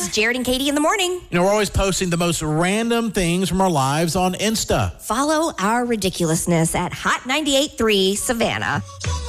It's Jared and Katie in the morning. You know, we're always posting the most random things from our lives on Insta. Follow our ridiculousness at Hot 98.3 Savannah.